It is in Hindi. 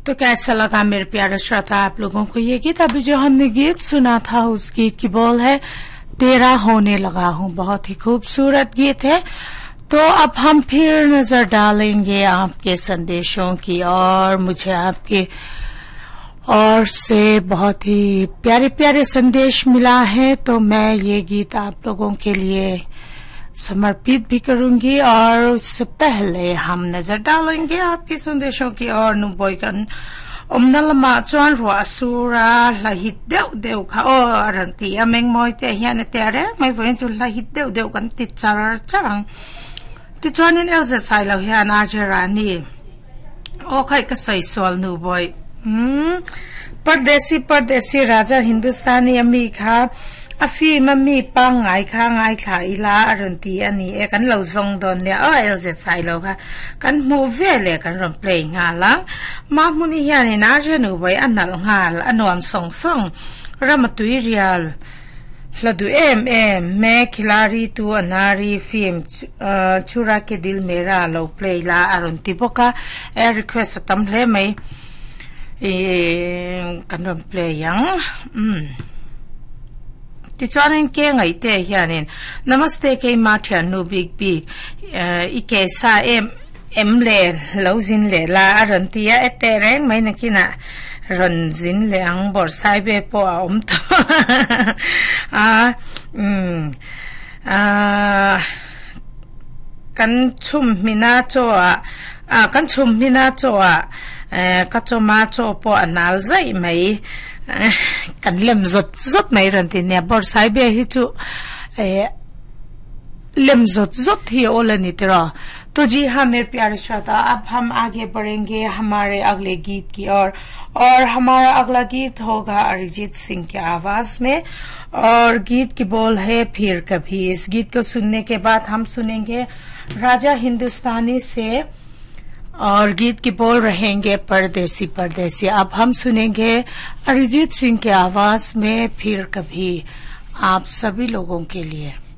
तो कैसा लगा मेरे प्यारे श्रोता आप लोगों को ये गीत? अभी जो हमने गीत सुना था उस गीत की बोल है तेरा होने लगा हूँ। बहुत ही खूबसूरत गीत है। तो अब हम फिर नजर डालेंगे आपके संदेशों की और मुझे आपके और से बहुत ही प्यारे प्यारे संदेश मिला है, तो मैं ये गीत आप लोगों के लिए समर्पित भी करूंगी। और उससे पहले हम नजर डालेंगे आपके संदेशों की और नुबोइकन ओमनलमा चुन रुआसुरा लाहित देव देव खा ओ रंती अमेंग मोइते हियाने तेरे मैं वहीं जो लाहित देव देव कन तिचार चरंग तिचवानिन एल्जे साइलो हियान आजरानी ओ खाई का सही सवाल नुबोई परदेसी परदेसी राजा हिंदुस्तानी अमी खा अफी मम्मी पांगाई खा गाई खा इला अरंती अनि एकन लौजोंग दोन ने एल्जे साइलो खा कन मुवेले कन रम प्ले ngala मामुनि हियाने नाजनु बोय अनल ngal अनोम song song रमतुई real लदु M मैं खिलाड़ी तू अनारी फिल्म चुरा के दिल मेरा लो प्ले ला अरंती बोका ए रिक्वेस्ट तमले मैं kan ram play yang ti chuanin ke ngai te hianin namaste ke ma thian nu big big ike sa em le lo zin le la ran tia ete ren mai nakina ran zin le ang bor sai be po om to kan chum mina cho kan chum mina cho kacho ma cho po anal zai mai kan lem zot mai ran tin ne bor sai be hi chu lem zot ही ओलनी तेरा। तो जी हाँ मेरे प्यारे श्रोता, अब हम आगे बढ़ेंगे हमारे अगले गीत की और हमारा अगला गीत होगा अरिजीत सिंह की आवाज में और गीत की बोल है फिर कभी। इस गीत को सुनने के बाद हम सुनेंगे राजा हिंदुस्तानी से और गीत की बोल रहेंगे परदेसी परदेसी। अब हम सुनेंगे अरिजीत सिंह की आवाज में फिर कभी आप सभी लोगों के लिए।